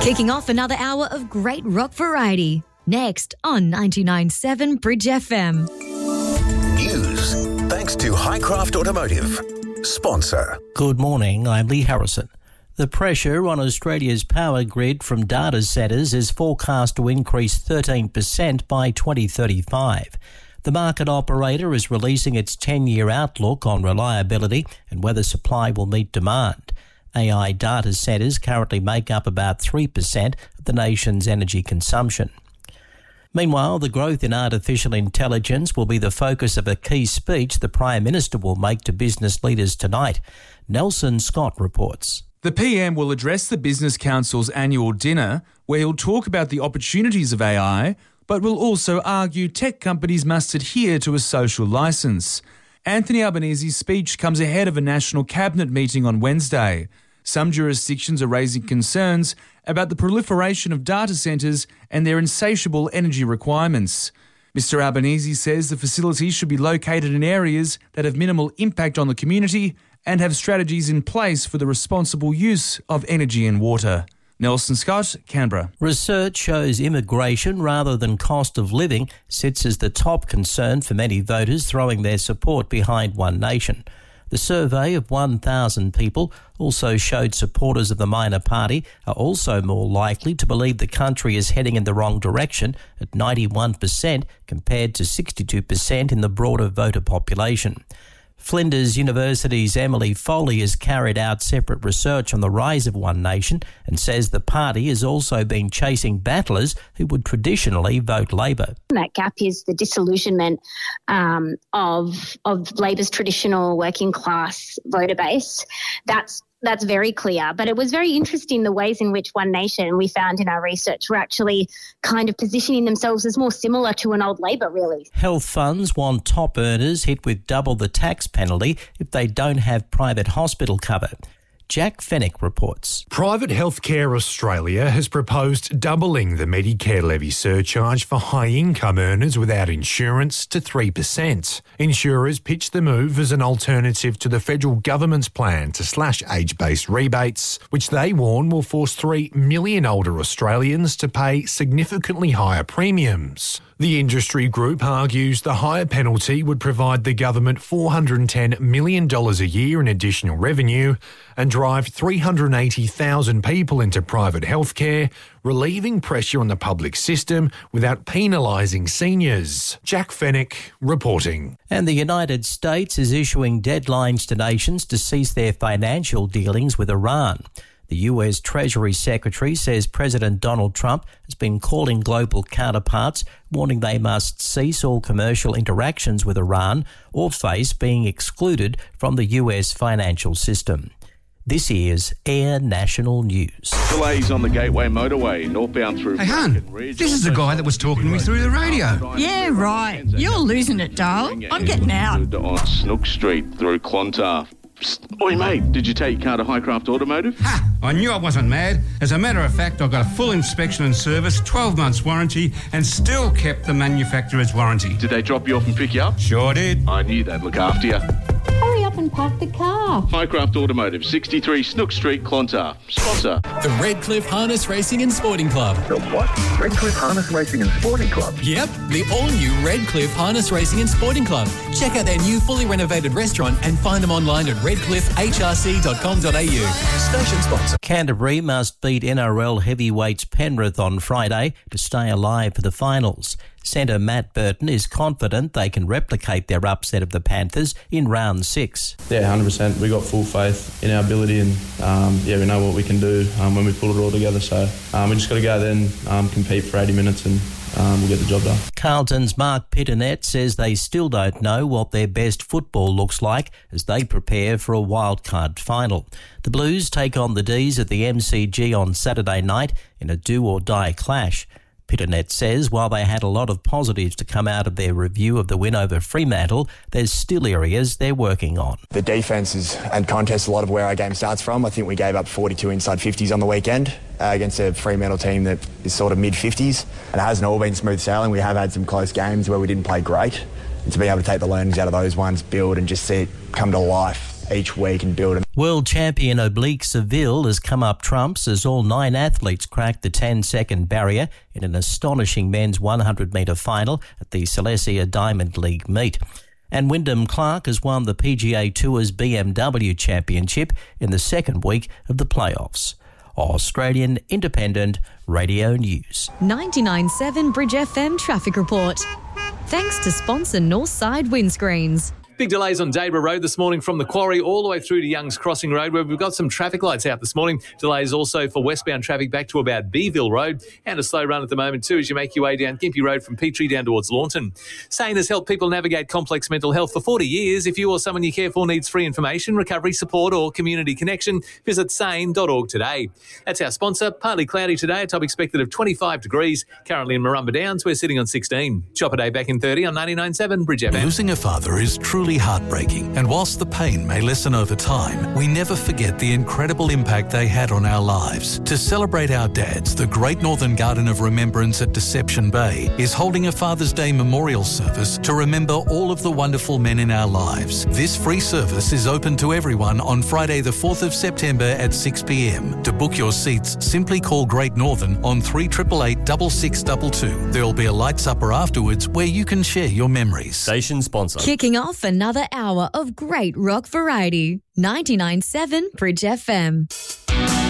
Kicking off another hour of great rock variety. Next on 99.7 Bridge FM. News thanks to Highcraft Automotive. Sponsor. Good morning, I'm Lee Harrison. The pressure on Australia's power grid from data centres is forecast to increase 13% by 2035. The market operator is releasing its 10-year outlook on reliability and whether supply will meet demand. AI data centres currently make up about 3% of the nation's energy consumption. Meanwhile, the growth in artificial intelligence will be the focus of a key speech the Prime Minister will make to business leaders tonight. Nelson Scott reports. The PM will address the Business Council's annual dinner, where he'll talk about the opportunities of AI, but will also argue tech companies must adhere to a social licence. Anthony Albanese's speech comes ahead of a National Cabinet meeting on Wednesday. Some jurisdictions are raising concerns about the proliferation of data centres and their insatiable energy requirements. Mr Albanese says the facilities should be located in areas that have minimal impact on the community and have strategies in place for the responsible use of energy and water. Nelson Scott, Canberra. Research shows immigration rather than cost of living sits as the top concern for many voters throwing their support behind One Nation. The survey of 1,000 people also showed supporters of the minor party are also more likely to believe the country is heading in the wrong direction at 91% compared to 62% in the broader voter population. Flinders University's Emily Foley has carried out separate research on the rise of One Nation and says the party has also been chasing battlers who would traditionally vote Labor. That gap is the disillusionment of Labor's traditional working class voter base. That's very clear. But it was very interesting the ways in which One Nation, we found in our research, were actually kind of positioning themselves as more similar to an old Labor, really. Health funds want top earners hit with double the tax penalty if they don't have private hospital cover. Jack Fennick reports. Private Healthcare Australia has proposed doubling the Medicare levy surcharge for high-income earners without insurance to 3%. Insurers pitch the move as an alternative to the federal government's plan to slash age-based rebates, which they warn will force 3 million older Australians to pay significantly higher premiums. The industry group argues the higher penalty would provide the government $410 million a year in additional revenue and drive 380,000 people into private healthcare, relieving pressure on the public system without penalising seniors. Jack Fennick reporting. And the United States is issuing deadlines to nations to cease their financial dealings with Iran. The US Treasury Secretary says President Donald Trump has been calling global counterparts, warning they must cease all commercial interactions with Iran or face being excluded from the US financial system. This is Air National News. Delays on the Gateway Motorway, northbound through... Hey, hun, this is the guy that was talking to me through the radio. Yeah, right. You're losing it, Dale. I'm getting out. On Snook Street through Clontarf. Oi, mate, did you take your car to Highcraft Automotive? Ha! I knew I wasn't mad. As a matter of fact, I got a full inspection and service, 12 months warranty, and still kept the manufacturer's warranty. Did they drop you off and pick you up? Sure did. I knew they'd look after you. Hurry up and park the car. Highcraft Automotive, 63 Snook Street, Clontarf. Sponsor. The Redcliffe Harness Racing and Sporting Club. The what? Redcliffe Harness Racing and Sporting Club? Yep, the all-new Redcliffe Harness Racing and Sporting Club. Check out their new fully renovated restaurant and find them online at redcliffehrc.com.au. Station sponsor. Canterbury must beat NRL heavyweights Penrith on Friday to stay alive for the finals. Centre Matt Burton is confident they can replicate their upset of the Panthers in round 6. Yeah, 100%. We got full faith in our ability and, we know what we can do when we pull it all together. So we just got to go there and compete for 80 minutes and we'll get the job done. Carlton's Mark Pitternet says they still don't know what their best football looks like as they prepare for a wildcard final. The Blues take on the D's at the MCG on Saturday night in a do-or-die clash. Pitternet says while they had a lot of positives to come out of their review of the win over Fremantle, there's still areas they're working on. The defence is and contest a lot of where our game starts from. I think we gave up 42 inside 50s on the weekend against a Fremantle team that is sort of mid-50s. And it hasn't all been smooth sailing. We have had some close games where we didn't play great. And to be able to take the learnings out of those ones, build and just see it come to life each week and build them. World champion Oblique Seville has come up trumps as all 9 athletes cracked the 10-second barrier in an astonishing men's 100-metre final at the Silesia Diamond League meet. And Wyndham Clark has won the PGA Tour's BMW Championship in the second week of the playoffs. Australian Independent Radio News. 99.7 Bridge FM Traffic Report. Thanks to sponsor Northside Windscreens. Big delays on Debra Road this morning from the Quarry all the way through to Young's Crossing Road, where we've got some traffic lights out this morning. Delays also for westbound traffic back to about Beeville Road, and a slow run at the moment too as you make your way down Gympie Road from Petrie down towards Launton. SANE has helped people navigate complex mental health for 40 years. If you or someone you care for needs free information, recovery support or community connection, visit sane.org today. That's our sponsor. Partly cloudy today, a top expected of 25 degrees. Currently in Marumba Downs, we're sitting on 16. Chopper Day back in 30 on 99.7 Bridge FM. Losing a father is truly heartbreaking, and whilst the pain may lessen over time, we never forget the incredible impact they had on our lives. To celebrate our dads, the Great Northern Garden of Remembrance at Deception Bay is holding a Father's Day memorial service to remember all of the wonderful men in our lives. This free service is open to everyone on Friday the 4th of September at 6 p.m. To book your seats, simply call Great Northern on 3888 6622. There'll be a light supper afterwards where you can share your memories. Station sponsor. Kicking off another hour of great rock variety. 99.7 Bridge FM.